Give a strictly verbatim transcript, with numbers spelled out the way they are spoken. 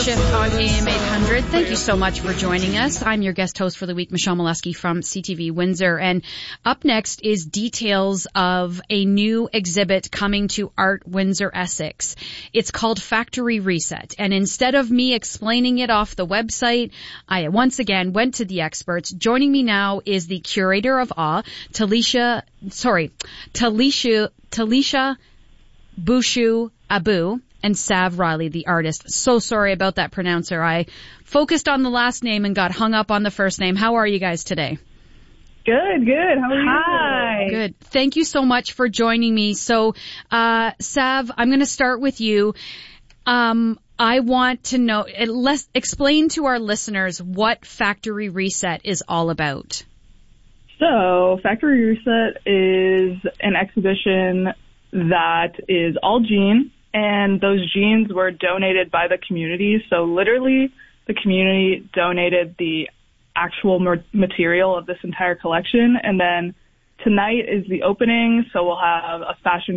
Shift on A M eight hundred. Thank you so much for joining us. I'm your guest host for the week, Michelle Molesky from C T V Windsor. And up next is details of a new exhibit coming to Art Windsor Essex. It's called Factory Reset. And instead of me explaining it off the website, I once again went to the experts. Joining me now is the curator of Awe, Talisha, sorry, Talisha, Talisha Bushu Abu, and Sav Riley, the artist. So sorry about that pronouncer. I focused on the last name and got hung up on the first name. How are you guys today? Good, good. How are you? Hi. Good. Thank you so much for joining me. So, uh, Sav, I'm going to start with you. Um, I want to know, let's explain to our listeners what Factory Reset is all about. So, Factory Reset is an exhibition that is all jean. And those jeans were donated by the community. So literally, the community donated the actual material of this entire collection. And then tonight is the opening. So we'll have a fashion